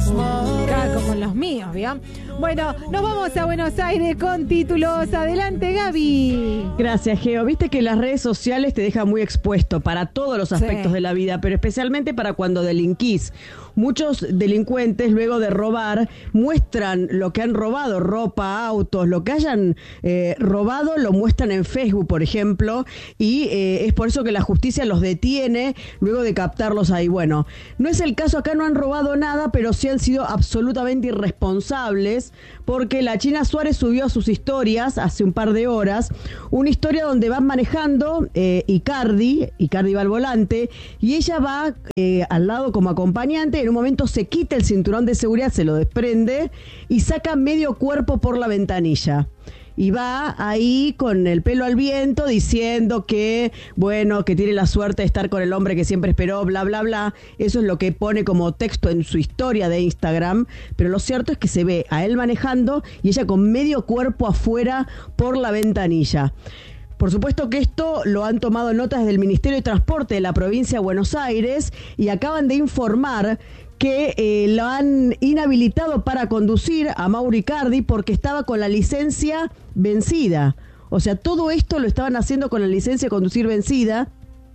Como los míos, ¿vio? Bueno, nos vamos a Buenos Aires con títulos. Adelante, Gaby. Gracias, Geo. Viste que las redes sociales te dejan muy expuesto para todos los aspectos de la vida, pero especialmente para cuando delinquís. Muchos delincuentes, luego de robar, muestran lo que han robado, ropa, autos, lo que hayan robado, lo muestran en Facebook, por ejemplo, y es por eso que la justicia los detiene luego de captarlos ahí. Bueno, no es el caso, acá no han robado nada, pero sí han sido absolutamente irresponsables, porque la China Suárez subió a sus historias hace un par de horas una historia donde van manejando Icardi va al volante y ella va al lado como acompañante. En un momento se quita el cinturón de seguridad, se lo desprende y saca medio cuerpo por la ventanilla. Y va ahí con el pelo al viento diciendo que, bueno, que tiene la suerte de estar con el hombre que siempre esperó, bla, bla, bla. Eso es lo que pone como texto en su historia de Instagram. Pero lo cierto es que se ve a él manejando y ella con medio cuerpo afuera por la ventanilla. Por supuesto que esto lo han tomado notas del Ministerio de Transporte de la provincia de Buenos Aires y acaban de informar que lo han inhabilitado para conducir a Mauro Icardi porque estaba con la licencia vencida. O sea, todo esto lo estaban haciendo con la licencia de conducir vencida.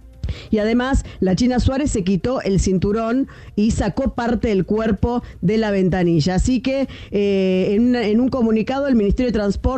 Y además la China Suárez se quitó el cinturón y sacó parte del cuerpo de la ventanilla. Así que en un comunicado el Ministerio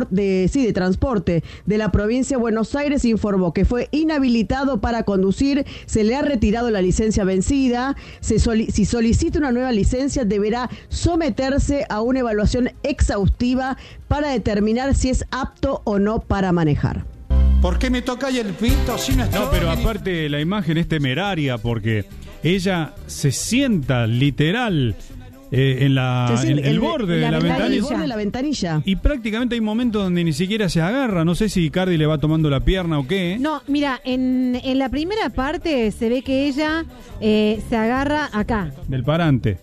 de Transporte de la provincia de Buenos Aires informó que fue inhabilitado para conducir, se le ha retirado la licencia vencida. Si solicita una nueva licencia deberá someterse a una evaluación exhaustiva para determinar si es apto o no para manejar. ¿Por qué me toca el pito si no estoy? No, pero aparte la imagen es temeraria porque ella se sienta literal en el borde de la ventanilla. El borde de la ventanilla. Y prácticamente hay momentos donde ni siquiera se agarra. No sé si Icardi le va tomando la pierna o qué. No, mira, en la primera parte se ve que ella se agarra acá. Del parante.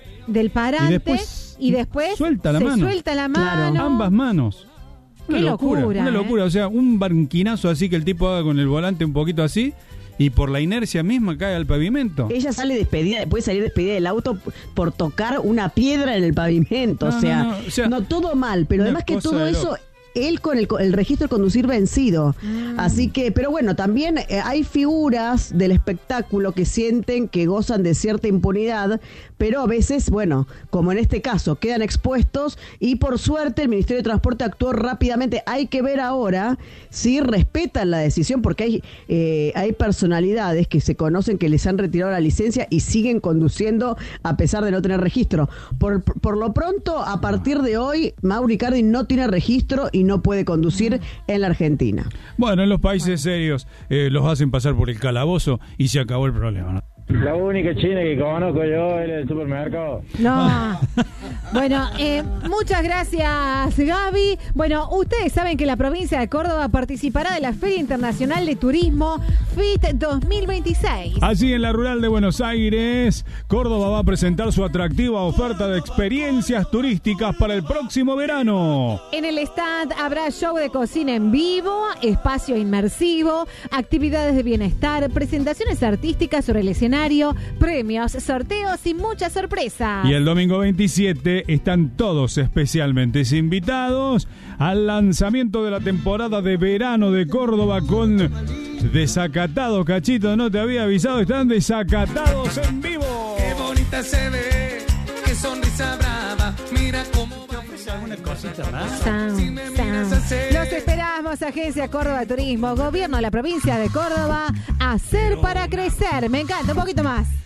Y después suelta la mano. Suelta la mano. Claro. Ambas manos. Qué locura. Una locura, o sea, un banquinazo así que el tipo haga con el volante un poquito así y por la inercia misma cae al pavimento. Ella puede salir despedida del auto por tocar una piedra en el pavimento, o sea, no todo mal, pero además que todo eso él con el registro de conducir vencido. Así que, pero bueno, también hay figuras del espectáculo que sienten que gozan de cierta impunidad, pero a veces, bueno, como en este caso, quedan expuestos y por suerte el Ministerio de Transporte actuó rápidamente. Hay que ver ahora si respetan la decisión, porque hay personalidades que se conocen que les han retirado la licencia y siguen conduciendo a pesar de no tener registro. Por lo pronto, a partir de hoy, Mauro Icardi no tiene registro y no puede conducir en la Argentina. Bueno, en los países serios los hacen pasar por el calabozo y se acabó el problema, ¿no? La única china que conozco yo es el supermercado. No. Bueno, muchas gracias, Gaby. Bueno, ustedes saben que la provincia de Córdoba participará de la Feria Internacional de Turismo FIT 2026. Allí en la rural de Buenos Aires, Córdoba va a presentar su atractiva oferta de experiencias turísticas para el próximo verano. En el stand habrá show de cocina en vivo, espacio inmersivo, actividades de bienestar, presentaciones artísticas sobre el escenario, premios, sorteos y muchas sorpresas. Y el domingo 27 están todos especialmente invitados al lanzamiento de la temporada de verano de Córdoba con Desacatados. Cachito, no te había avisado, están Desacatados en vivo. Qué bonita se ve, qué sonrisa brava, mira cómo va. ¿Alguna cosita más? Los esperamos, Agencia Córdoba Turismo, Gobierno de la provincia de Córdoba, hacer para crecer. Me encanta, un poquito más.